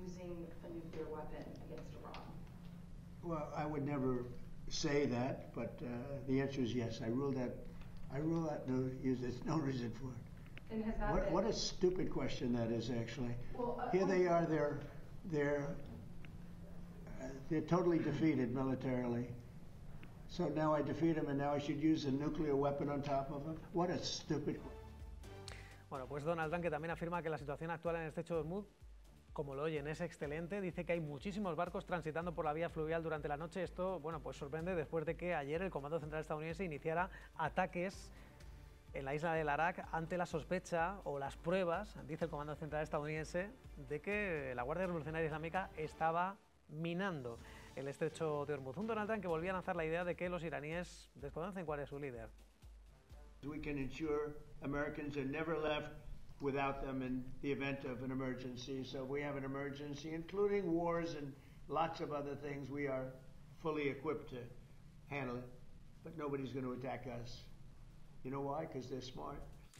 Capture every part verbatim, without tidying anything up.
using a nuclear weapon against Iran? Well, I would never say that, but uh, the answer is yes. I rule that. I rule that. No, there's no reason for it. And has that What, been... what a stupid question that is, actually. Well, uh, Here they are. They're they're uh, they're totally defeated militarily. So now I defeat them, and now I should use a nuclear weapon on top of them. What a stupid question. Bueno, pues Donald Trump, que también afirma que la situación actual en el estrecho de Hormuz, como lo oyen, es excelente. Dice que hay muchísimos barcos transitando por la vía fluvial durante la noche. Esto, bueno, pues sorprende después de que ayer el Comando Central estadounidense iniciara ataques en la isla del Arak ante la sospecha o las pruebas, dice el Comando Central estadounidense, de que la Guardia Revolucionaria Islámica estaba minando el estrecho de Hormuz. Un Donald Trump que volvía a lanzar la idea de que los iraníes desconocen cuál es su líder. We can ensure Americans are never left without them in the event of an emergency. So we have an emergency, including wars and lots of other things. We are fully equipped to handle it, but nobody's going to attack us. You know why? Because they're smart.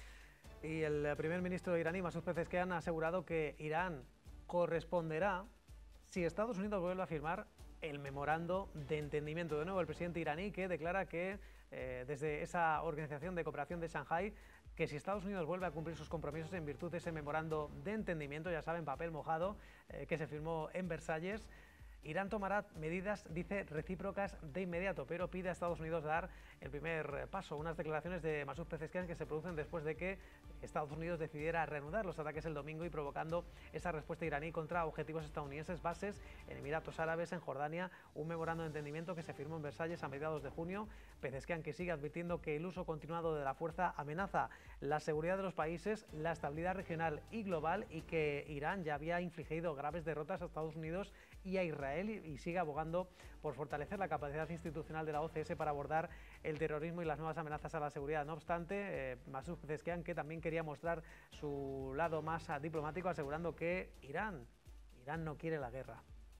Y el primer ministro iraní, Masoud Pezeshkian, ha asegurado que Irán corresponderá si Estados Unidos vuelve a firmar el memorando de entendimiento. De nuevo, el presidente iraní que declara que eh, desde esa organización de cooperación de Shanghái, que si Estados Unidos vuelve a cumplir sus compromisos en virtud de ese memorando de entendimiento, ya saben, papel mojado, eh, que se firmó en Versalles, Irán tomará medidas, dice, recíprocas de inmediato, pero pide a Estados Unidos dar el primer paso. Unas declaraciones de Masoud Pezeshkian que se producen después de que Estados Unidos decidiera reanudar los ataques el domingo y provocando esa respuesta iraní contra objetivos estadounidenses, bases en Emiratos Árabes, en Jordania, un memorando de entendimiento que se firmó en Versalles a mediados de junio. Pezeshkian que sigue advirtiendo que el uso continuado de la fuerza amenaza la seguridad de los países, la estabilidad regional y global, y que Irán ya había infligido graves derrotas a Estados Unidos y a Israel, y sigue abogando por fortalecer la capacidad institucional de la O C S para abordar el terrorismo y las nuevas amenazas a la seguridad. No obstante, eh, Masoud Pezeshkian, que también quería mostrar su lado más uh, diplomático, asegurando que Irán, Irán no quiere la guerra.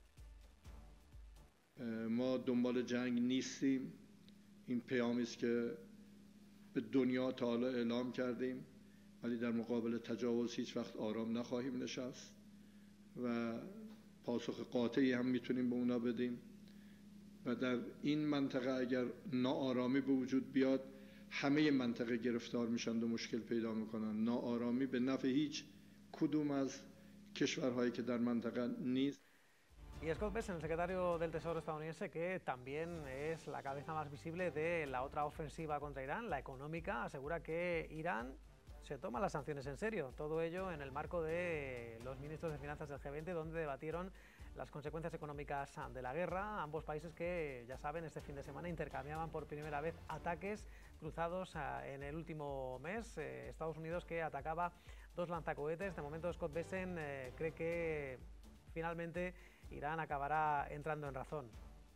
ما دنبال جنگ نیستیم. این پیامی است که به دنیا تا حالا اعلام کردیم، ولی در مقابل تجاوز هیچ وقت آرام نخواهیم نشست و پاسخ قاطعی هم میتونیم به اونا بدیم و در این منطقه اگر ناآرامی به وجود بیاد همه منطقه گرفتار میشن و مشکل پیدا میکنن. ناآرامی به نفع هیچ کدوم از کشورهایی که در منطقه نیست. Y Scott Bessent, el secretario del Tesoro estadounidense, que también es la cabeza más visible de la otra ofensiva contra Irán, la económica, asegura que Irán se toma las sanciones en serio. Todo ello en el marco de los ministros de Finanzas del G veinte, donde debatieron las consecuencias económicas de la guerra. Ambos países que, ya saben, este fin de semana intercambiaban por primera vez ataques cruzados en el último mes. Eh, Estados Unidos que atacaba dos lanzacohetes. De momento Scott Bessent eh, cree que finalmente Irán acabará entrando en razón.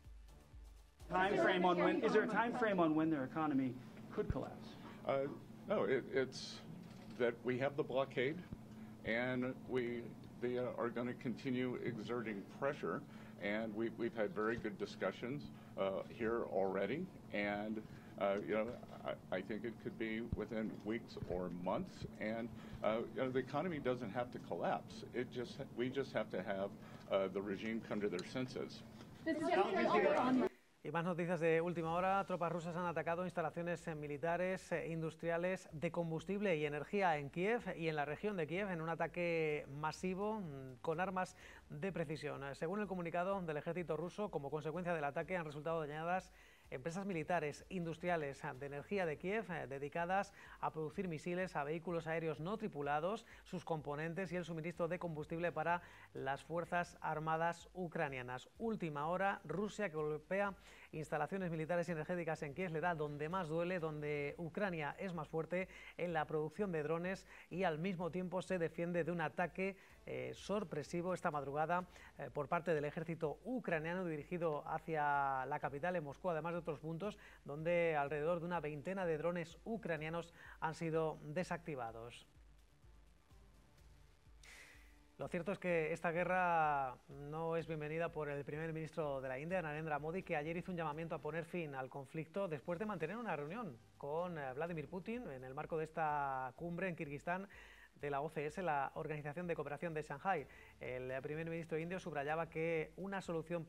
Time frame on when, is there a time frame on when their economy could collapse? Uh, no, it, it's that we have the blockade, and we they are going to continue exerting pressure, and we, we've had very good discussions uh, here already, and uh, you know I, I think it could be within weeks or months, and uh, you know the economy doesn't have to collapse. It just we just have to have uh, the regime come to their senses. Y más noticias de última hora. Tropas rusas han atacado instalaciones militares, industriales, de combustible y energía en Kiev y en la región de Kiev en un ataque masivo con armas de precisión. Según el comunicado del ejército ruso, como consecuencia del ataque han resultado dañadas empresas militares, industriales, de energía de Kiev, eh, dedicadas a producir misiles a vehículos aéreos no tripulados, sus componentes y el suministro de combustible para las fuerzas armadas ucranianas. Última hora, Rusia que golpea instalaciones militares y energéticas en Kiev, le da donde más duele, donde Ucrania es más fuerte en la producción de drones, y al mismo tiempo se defiende de un ataque eh, sorpresivo esta madrugada eh, por parte del ejército ucraniano dirigido hacia la capital, en Moscú, además de otros puntos donde alrededor de una veintena de drones ucranianos han sido desactivados. Lo cierto es que esta guerra no es bienvenida por el primer ministro de la India, Narendra Modi, que ayer hizo un llamamiento a poner fin al conflicto después de mantener una reunión con Vladimir Putin en el marco de esta cumbre en Kirguistán de la O C S, la Organización de Cooperación de Shanghái. El primer ministro indio subrayaba que una solución